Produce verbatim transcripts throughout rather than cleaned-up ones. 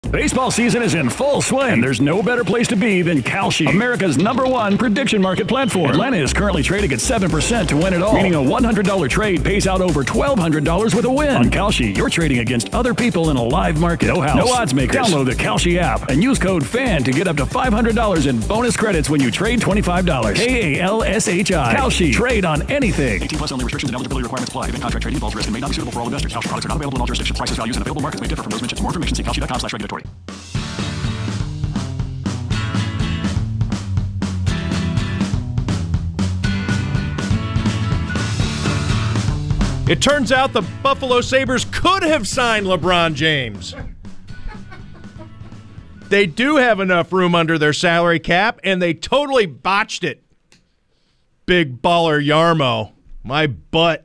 Baseball season is in full swing, and there's no better place to be than Kalshi, America's number one prediction market platform. Atlanta is currently trading at seven percent to win it all, meaning a one hundred dollars trade pays out over twelve hundred dollars with a win. On Kalshi, you're trading against other people in a live market. No house, no odds makers. Download the Kalshi app and use code FAN to get up to five hundred dollars in bonus credits when you trade twenty-five dollars. K A L S H I. Kalshi. Trade on anything. eighteen plus only. Restrictions and eligibility requirements apply. Event contract trading involves risk and may not be suitable for all investors. Kalshi products are not available in all jurisdictions. Prices, values, and available markets may differ from those mentioned. For more information, see kalshi dot com slash regulatory. It turns out the Buffalo Sabres could have signed LeBron James. They do have enough room under their salary cap, and they totally botched it. Big baller Yarmo. My butt.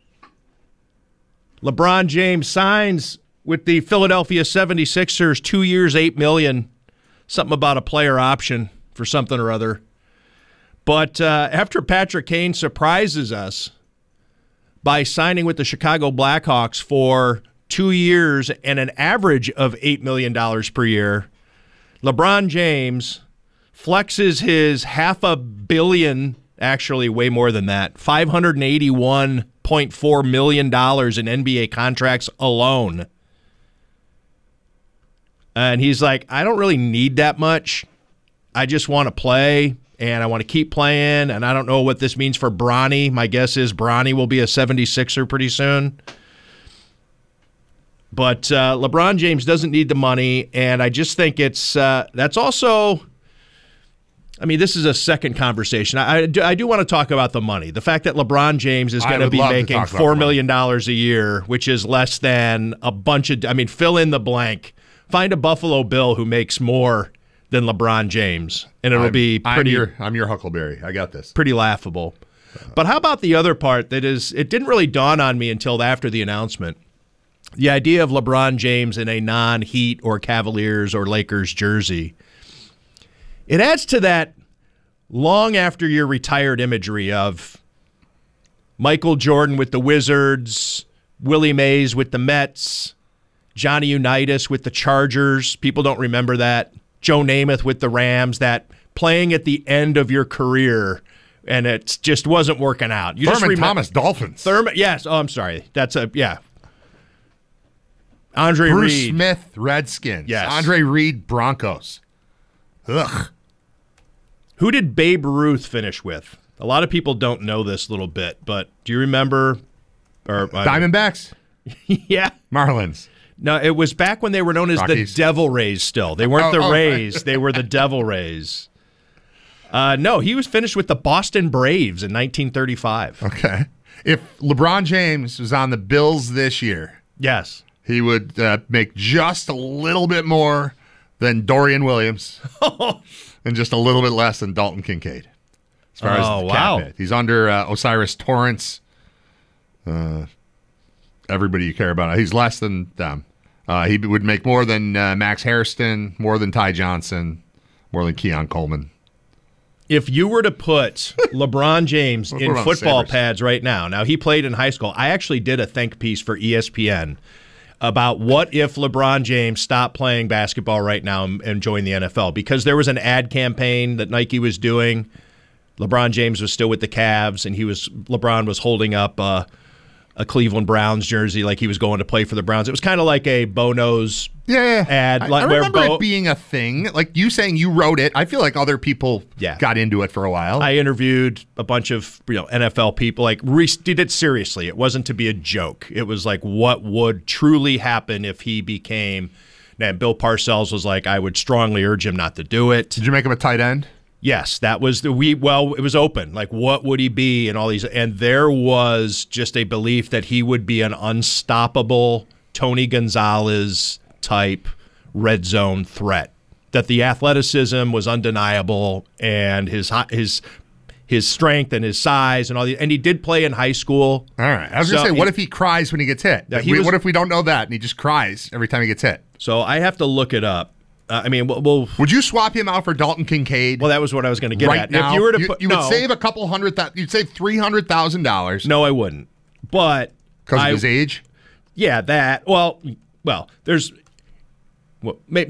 LeBron James signs with the Philadelphia seventy-sixers, two years, eight million dollars. Something about a player option for something or other. But uh, after Patrick Kane surprises us by signing with the Chicago Blackhawks for two years and an average of eight million dollars per year, LeBron James flexes his half a billion, actually way more than that, five hundred eighty-one point four million dollars in N B A contracts alone. And he's like, I don't really need that much. I just want to play. And I want to keep playing, and I don't know what this means for Bronny. My guess is Bronny will be a seventy-sixer pretty soon. But uh, LeBron James doesn't need the money, and I just think it's uh, that's also – I mean, this is a second conversation. I, I, do, I do want to talk about the money. The fact that LeBron James is going to be making four million dollars a year, which is less than a bunch of – I mean, fill in the blank. Find a Buffalo Bill who makes more than LeBron James, and it'll I'm, be pretty. I'm your, I'm your Huckleberry. I got this. Pretty laughable. But how about the other part that is? It didn't really dawn on me until after the announcement. The idea of LeBron James in a non-Heat or Cavaliers or Lakers jersey. It adds to that long after you're retired imagery of Michael Jordan with the Wizards, Willie Mays with the Mets, Johnny Unitas with the Chargers. People don't remember that. Joe Namath with the Rams, that playing at the end of your career, and it just wasn't working out. You Thurman just remember, Thomas Dolphins. Thurman, yes. Oh, I'm sorry. That's a yeah. Andre Bruce Reed. Smith, Redskins. Yes. Andre Reed, Broncos. Ugh. Who did Babe Ruth finish with? A lot of people don't know this little bit, but do you remember? Or uh, Diamondbacks. Yeah. Marlins. No, it was back when they were known as Rockies. the Devil Rays still. They weren't Oh, the oh, Rays. right. They were the Devil Rays. Uh, no, he was finished with the Boston Braves in nineteen thirty-five. Okay. If LeBron James was on the Bills this year, Yes. he would uh, make just a little bit more than Dorian Williams and just a little bit less than Dalton Kincaid. As far as Oh, the wow. cap hit. He's under uh, Osiris Torrance. Uh, everybody you care about. He's less than them. Uh, he would make more than uh, Max Hairston, more than Ty Johnson, more than Keon Coleman. If you were to put LeBron James We'll in put him on the football Sabres. pads right now, now he played in high school. I actually did a think piece for E S P N about what if LeBron James stopped playing basketball right now and, and joined the N F L, because there was an ad campaign that Nike was doing. LeBron James was still with the Cavs, and he was LeBron was holding up uh, a Cleveland Browns jersey like he was going to play for the Browns. It was kind of like a Bono's Yeah, ad. I, like I where remember Bo- it being a thing. Like you saying you wrote it. I feel like other people Yeah. got into it for a while. I interviewed a bunch of you know N F L people. Like re- did it seriously. It wasn't to be a joke. It was like what would truly happen if he became. And Bill Parcells was like, I would strongly urge him not to do it. Did you make him a tight end? Yes, that was the we. Well, it was open. Like, what would he be? And all these, and there was just a belief that he would be an unstoppable Tony Gonzalez type red zone threat. That the athleticism was undeniable, and his hi- his his strength and his size and all the. And he did play in high school. All right. I was So going to say, what he- if he cries when he gets hit? Yeah, he We- was- what if we don't know that and he just cries every time he gets hit? So I have to look it up. Uh, I mean, we'll, we'll. Would you swap him out for Dalton Kincaid? Well, that was what I was going to get right at. now, If you were to you, put, you no, would save a couple hundred thousand. You'd save three hundred thousand dollars no, I wouldn't. But because of I- his age. Yeah, that. Well, well, there's. Well, may,